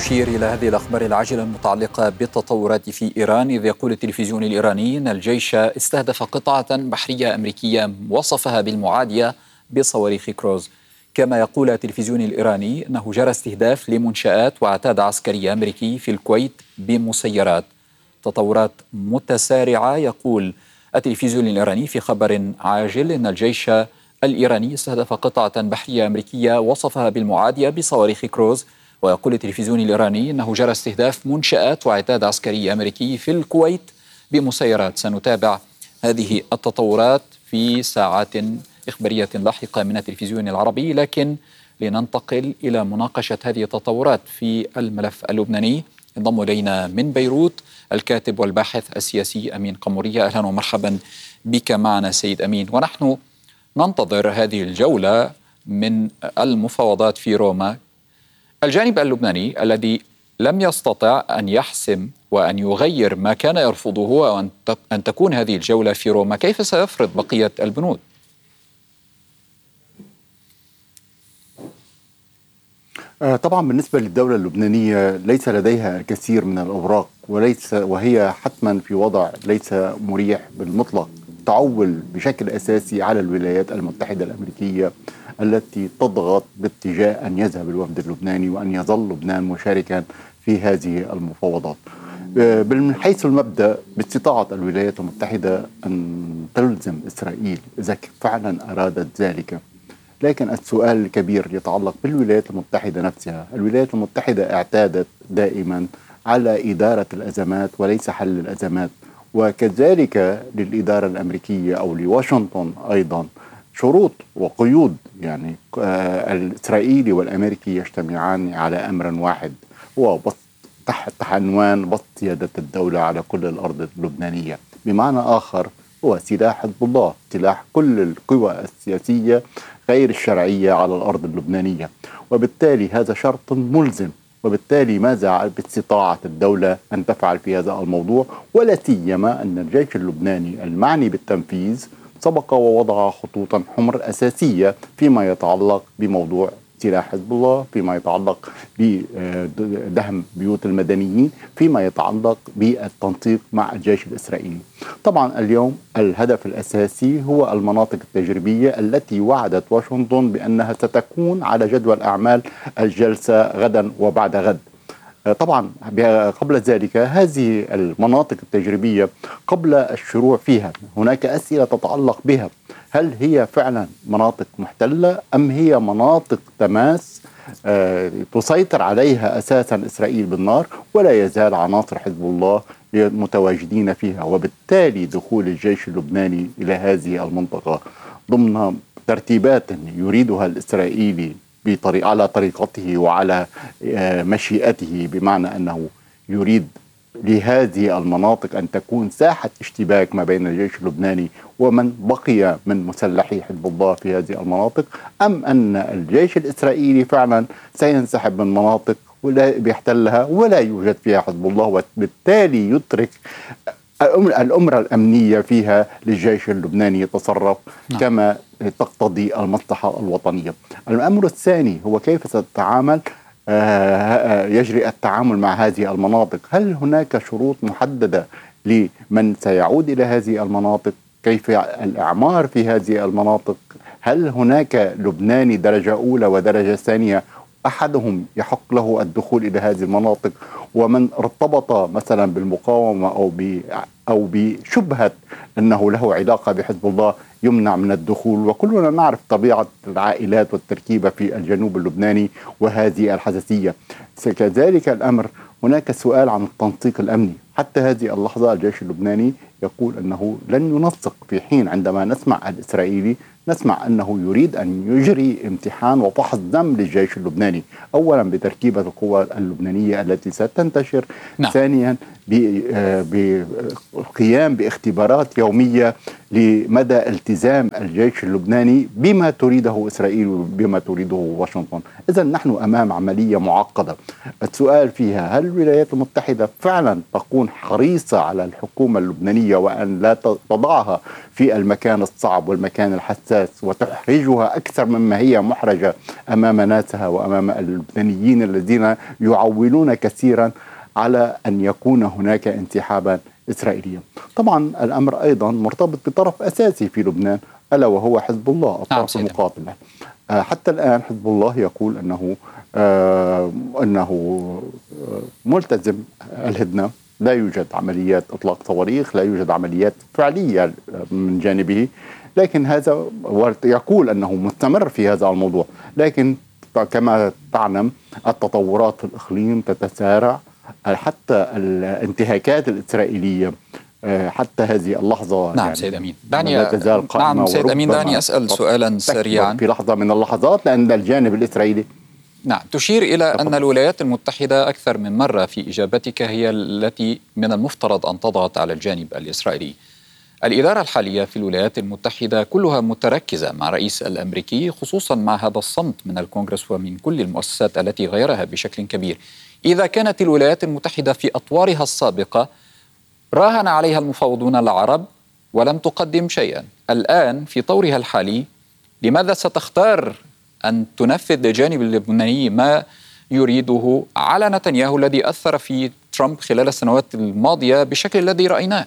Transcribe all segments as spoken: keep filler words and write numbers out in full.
نشير إلى هذه الأخبار العاجلة المتعلقة بالتطورات في إيران، إذ يقول التلفزيون الإيراني أن الجيش استهدف قطعة بحرية أمريكية وصفها بالمعادية بصواريخ كروز. كما يقول التلفزيون الإيراني أنه جرى استهداف لمنشآت وعتاد عسكري أمريكي في الكويت بمسيرات. تطورات متسارعة. يقول التلفزيون الإيراني في خبر عاجل أن الجيش الإيراني استهدف قطعة بحرية أمريكية وصفها بالمعادية بصواريخ كروز. ويقول التلفزيون الإيراني أنه جرى استهداف منشآت وعتاد عسكري أمريكي في الكويت بمسيرات. سنتابع هذه التطورات في ساعات إخبارية لاحقة من التلفزيون العربي، لكن لننتقل إلى مناقشة هذه التطورات في الملف اللبناني ينضم إلينا من بيروت الكاتب والباحث السياسي أمين قمورية. أهلا ومرحبا بك معنا سيد أمين. ونحن ننتظر هذه الجولة من المفاوضات في روما. الجانب اللبناني الذي لم يستطع أن يحسم وأن يغير ما كان يرفضه وأن أن تكون هذه الجولة في روما، كيف سيفرض بقية البنود؟ طبعا بالنسبة للدولة اللبنانية ليس لديها الكثير من الأوراق، وليس وهي حتما في وضع ليس مريح بالمطلق، تعول بشكل أساسي على الولايات المتحدة الأمريكية التي تضغط باتجاه أن يذهب الوفد اللبناني وأن يظل لبنان مشاركا في هذه المفاوضات. من حيث المبدأ باستطاعة الولايات المتحدة أن تلزم إسرائيل إذا فعلا أرادت ذلك، لكن السؤال الكبير يتعلق بالولايات المتحدة نفسها. الولايات المتحدة اعتادت دائما على إدارة الأزمات وليس حل الأزمات، وكذلك للإدارة الأمريكية أو لواشنطن أيضا شروط وقيود. يعني آه الإسرائيلي والأمريكي يجتمعان على أمر واحد، هو بسط تحت عنوان بسط سيادة الدولة على كل الأرض اللبنانية. بمعنى آخر هو سلاح حزب الله، سلاح كل القوى السياسية غير الشرعية على الأرض اللبنانية، وبالتالي هذا شرط ملزم. وبالتالي ماذا باستطاعة الدولة أن تفعل في هذا الموضوع؟ ولا سيما أن الجيش اللبناني المعني بالتنفيذ سبق ووضع خطوطا حمر أساسية فيما يتعلق بموضوع سلاح حزب الله، فيما يتعلق بدهم بيوت المدنيين، فيما يتعلق بالتنسيق مع الجيش الإسرائيلي. طبعا اليوم الهدف الأساسي هو المناطق التجريبية التي وعدت واشنطن بأنها ستكون على جدول أعمال الجلسة غدا وبعد غد. طبعا قبل ذلك هذه المناطق التجريبية قبل الشروع فيها هناك أسئلة تتعلق بها. هل هي فعلا مناطق محتلة أم هي مناطق تماس آه تسيطر عليها أساسا إسرائيل بالنار، ولا يزال عناصر حزب الله متواجدين فيها؟ وبالتالي دخول الجيش اللبناني إلى هذه المنطقة ضمن ترتيبات يريدها الإسرائيلي بطريق على طريقته وعلى مشيئته، بمعنى أنه يريد لهذه المناطق أن تكون ساحة اشتباك ما بين الجيش اللبناني ومن بقي من مسلحي حزب الله في هذه المناطق، أم أن الجيش الإسرائيلي فعلا سينسحب من مناطق ولا بيحتلها ولا يوجد فيها حزب الله، وبالتالي يترك الأمرة الأمنية فيها للجيش اللبناني يتصرف نعم. كما تقتضي المصلحة الوطنية. الأمر الثاني هو كيف ستتعامل يجري التعامل مع هذه المناطق. هل هناك شروط محددة لمن سيعود إلى هذه المناطق؟ كيف الإعمار في هذه المناطق؟ هل هناك لبناني درجة أولى ودرجة ثانية أحدهم يحق له الدخول إلى هذه المناطق، ومن ارتبط مثلا بالمقاومة أو أو بشبهة أنه له علاقة بحزب الله يمنع من الدخول؟ وكلنا نعرف طبيعة العائلات والتركيبة في الجنوب اللبناني وهذه الحساسية. كذلك الأمر هناك سؤال عن التنسيق الأمني. حتى هذه اللحظة الجيش اللبناني يقول أنه لن ينسق، في حين عندما نسمع الإسرائيلي نسمع أنه يريد أن يجري امتحان وفحص دم للجيش اللبناني، أولا بتركيبة القوى اللبنانية التي ستنتشر، نعم. ثانيا بالقيام باختبارات يومية لمدى التزام الجيش اللبناني بما تريده إسرائيل وبما تريده واشنطن. إذن نحن أمام عملية معقدة. السؤال فيها هل الولايات المتحدة فعلا تكون حريصة على الحكومة اللبنانية وأن لا تضعها في المكان الصعب والمكان الحساس وتحرجها أكثر مما هي محرجة أمام ناسها وأمام اللبنانيين الذين يعولون كثيرا على أن يكون هناك انسحابا إسرائيليا. طبعا الأمر أيضا مرتبط بطرف أساسي في لبنان ألا وهو حزب الله الطرف المقابل. حتى الآن حزب الله يقول أنه آه أنه ملتزم الهدنة، لا يوجد عمليات إطلاق صواريخ، لا يوجد عمليات فعلية من جانبه، لكن هذا يقول أنه مستمر في هذا الموضوع. لكن كما تعلم التطورات في الإقليم تتسارع، حتى الانتهاكات الإسرائيلية حتى هذه اللحظة نعم يعني سيد أمين دعني لا تزال قائمة. نعم سيد أمين دعني أسأل سؤالا سريعا في لحظة من اللحظات، لأن الجانب الإسرائيلي نعم تشير إلى أن الولايات المتحدة أكثر من مرة في إجابتك هي التي من المفترض أن تضغط على الجانب الإسرائيلي. الإدارة الحالية في الولايات المتحدة كلها متركزة مع الرئيس الأمريكي، خصوصا مع هذا الصمت من الكونغرس ومن كل المؤسسات التي غيرها بشكل كبير. إذا كانت الولايات المتحدة في أطوارها السابقة راهن عليها المفاوضون العرب ولم تقدم شيئا، الآن في طورها الحالي لماذا ستختار أن تنفذ للجانب اللبناني ما يريده على نتنياهو الذي أثر في ترامب خلال السنوات الماضية بالشكل الذي رأيناه؟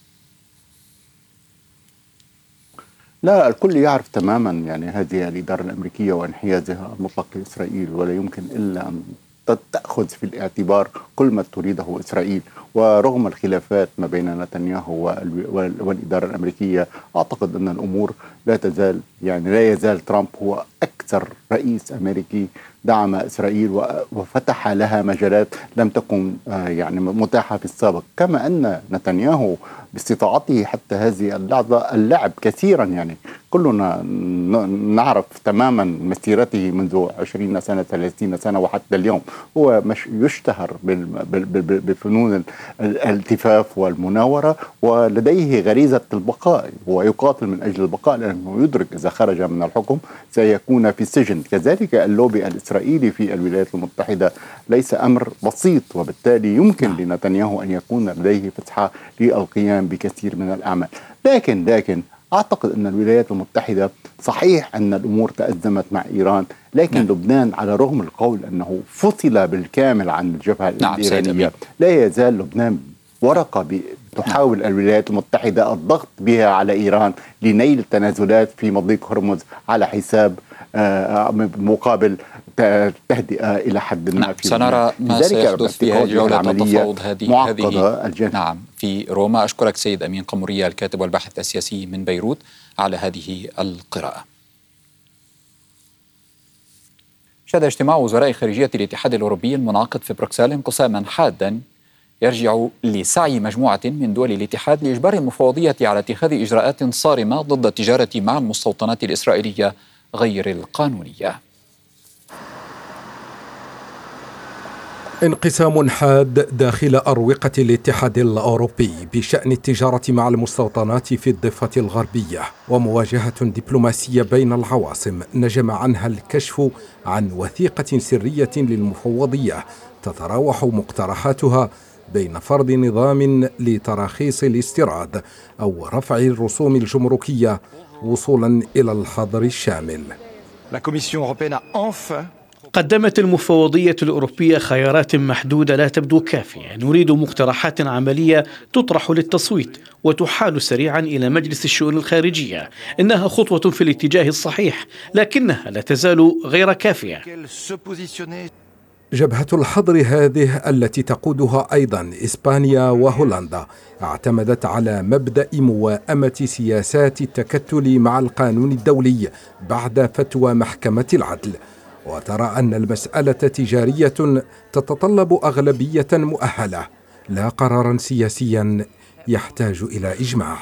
لا، الكل يعرف تماما يعني هذه الإدارة الأمريكية وانحيازها المطلق لإسرائيل، ولا يمكن إلا أن تأخذ في الاعتبار كل ما تريده إسرائيل. ورغم الخلافات ما بين نتنياهو والإدارة الأمريكية، أعتقد أن الأمور لا تزال يعني لا يزال ترامب هو أكثر رئيس أمريكي دعم إسرائيل وفتح لها مجالات لم تكن يعني متاحة في السابق. كما أن نتنياهو باستطاعته حتى هذه اللحظة اللعب كثيرا، يعني كلنا نعرف تماما مسيرته منذ عشرين سنة ثلاثين سنة وحتى اليوم. هو مش يشتهر بفنون الالتفاف والمناورة، ولديه غريزة البقاء، هو يقاتل من أجل البقاء لأنه يدرك إذا خرج من الحكم سيكون في السجن. كذلك اللوبي الإسرائيلي في الولايات المتحدة ليس أمر بسيط، وبالتالي يمكن لنتنياهو أن يكون لديه فتحة للقيام بكثير من الأعمال. لكن لكن أعتقد أن الولايات المتحدة صحيح أن الأمور تأزمت مع إيران، لكن نعم. لبنان على رغم القول أنه فصل بالكامل عن الجبهة نعم الإيرانية، لا يزال لبنان ورقة تحاول نعم. الولايات المتحدة الضغط بها على إيران لنيل تنازلات في مضيق هرمز على حساب مقابل تهدئة إلى حد ما. نعم. سنرى ما سيحدث في هذه جولة التفاوض هذه هذه نعم في روما. أشكرك سيد أمين قمرية الكاتب والباحث السياسي من بيروت على هذه القراءة. شهد اجتماع وزراء خارجية الاتحاد الأوروبي المنعقد في بروكسل انقساما حادا يرجع لسعي مجموعة من دول الاتحاد لإجبار المفوضية على اتخاذ إجراءات صارمة ضد التجارة مع المستوطنات الإسرائيلية غير القانونية. انقسام حاد داخل أروقة الاتحاد الأوروبي بشأن التجارة مع المستوطنات في الضفة الغربية، ومواجهة دبلوماسية بين العواصم نجم عنها الكشف عن وثيقة سرية للمفوضية تتراوح مقترحاتها بين فرض نظام لتراخيص الاستيراد أو رفع الرسوم الجمركية وصولا إلى الحظر الشامل. قدمت المفوضية الأوروبية خيارات محدودة لا تبدو كافية. نريد مقترحات عملية تطرح للتصويت وتحال سريعا إلى مجلس الشؤون الخارجية. إنها خطوة في الاتجاه الصحيح، لكنها لا تزال غير كافية. جبهة الحظر هذه التي تقودها أيضا إسبانيا وهولندا اعتمدت على مبدأ موائمة سياسات التكتل مع القانون الدولي بعد فتوى محكمة العدل، وترى أن المسألة تجارية تتطلب أغلبية مؤهلة لا قرارا سياسيا يحتاج إلى إجماع.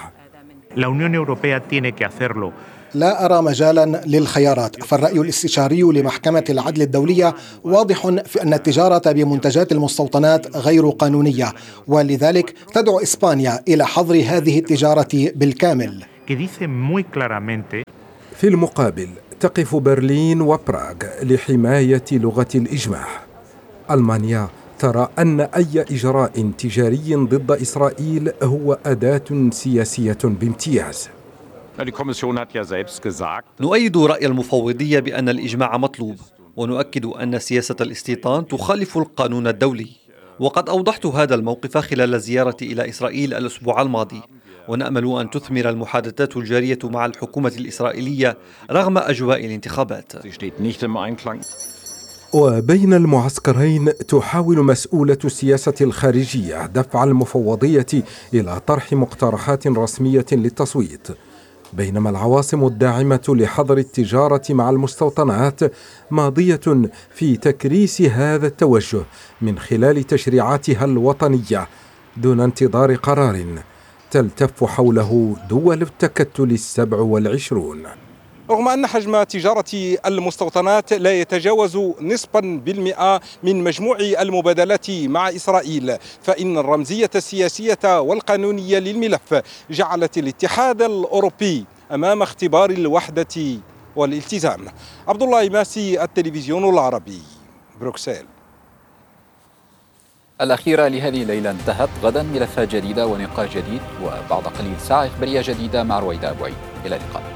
لا أرى مجالا للخيارات، فالرأي الاستشاري لمحكمة العدل الدولية واضح في أن التجارة بمنتجات المستوطنات غير قانونية، ولذلك تدعو إسبانيا إلى حظر هذه التجارة بالكامل. في المقابل تقف برلين وبراغ لحماية لغة الإجماع. ألمانيا ترى أن أي إجراء تجاري ضد إسرائيل هو أداة سياسية بامتياز. نؤيد رأي المفوضية بأن الإجماع مطلوب، ونؤكد أن سياسة الاستيطان تخالف القانون الدولي، وقد أوضحت هذا الموقف خلال زيارتي إلى إسرائيل الأسبوع الماضي، ونأمل أن تثمر المحادثات الجارية مع الحكومة الإسرائيلية رغم أجواء الانتخابات. وبين المعسكرين تحاول مسؤولة السياسة الخارجية دفع المفوضية إلى طرح مقترحات رسمية للتصويت، بينما العواصم الداعمة لحظر التجارة مع المستوطنات ماضية في تكريس هذا التوجه من خلال تشريعاتها الوطنية دون انتظار قرار تلتف حوله دول التكتل السبع والعشرون. رغم أن حجم تجارة المستوطنات لا يتجاوز نصفا بالمئة من مجموع المبادلات مع إسرائيل، فإن الرمزية السياسية والقانونية للملف جعلت الاتحاد الأوروبي أمام اختبار الوحدة والالتزام. عبد الله ماسي، التلفزيون العربي، بروكسل. الأخيرة لهذه الليلة انتهت. غدا ملفات جديدة ونقاش جديد، وبعد قليل ساعة إخبارية جديدة مع رويدة أبو عيد. إلى اللقاء.